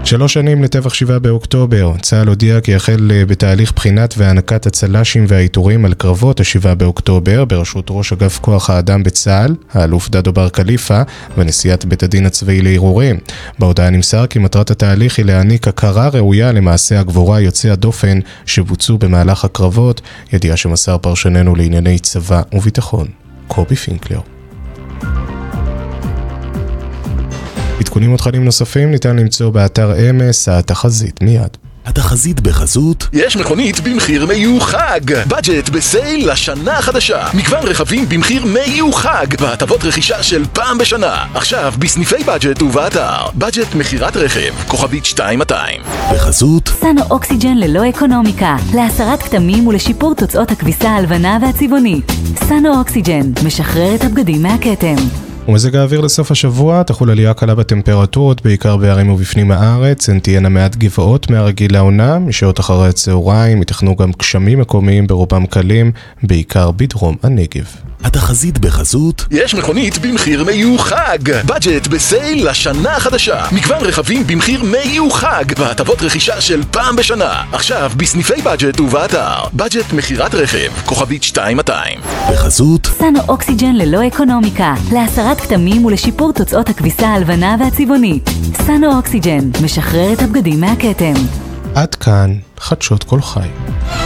3 שנים לטבח 7 באוקטובר. צה"ל הודיע כי החל בתהליך בחינת והענקת הצל"שים והעיטורים על קרבות ה-7 באוקטובר בראשות ראש אגף כוח האדם בצה"ל, האלוף דדו בר קליפה, ונשיאת בית הדין הצבאי לערעורים. בהודעה נמסר כי מטרת התהליך היא להעניק הכרה ראויה למעשה הגבורה יוצא הדופן שבוצעו במהלך הקרבות, ידיעה שמסר פרשננו לענייני צבא וביטחון, קובי פינקלר. עדכונים ותכנים נוספים ניתן למצוא באתר אמס, התחזית מיד. התחזית בחסות יש מכונית במחיר מיוחד, בדג'ט בסייל לשנה החדשה, מגוון רכבים במחיר מיוחד והטבות רכישה של פעם בשנה. עכשיו בסניפי בדג'ט ובאתר בדג'ט מחירת רכב כוכבית 2200. בחסות סנו אוקסיג'ן ללא אקונומיקה, להסרת כתמים ולשיפור תוצאות הכביסה הלבנה והצבעונית. סנו אוקסיג'ן משחרר את הבגדים מהכתם. ומזג האוויר לסוף השבוע, תחול עלייה קלה בטמפרטורות, בעיקר בערים ובפנים הארץ, הן תהיינה מעט גבעות מהרגיל לעונה, משעות אחרי הצהריים, יתכנו גם גשמים מקומיים ברובם קלים, בעיקר בדרום הנגב. התחזית בחסות יש מכונית במחיר מיוחד, בדג'ט בסייל לשנה החדשה, מגוון רכבים במחיר מיוחד והטבות רכישה של פעם בשנה. עכשיו בסניפי בדג'ט ובאתר בדג'ט מחירת רכב כוכבית 2200. בחסות סנו אוקסיג'ן ללא אקונומיקה, להסרת כתמים ולשיפור תוצאות הכביסה הלבנה והצבעונית. סנו אוקסיג'ן משחרר את הבגדים מהכתם. עד כאן חדשות כל חי.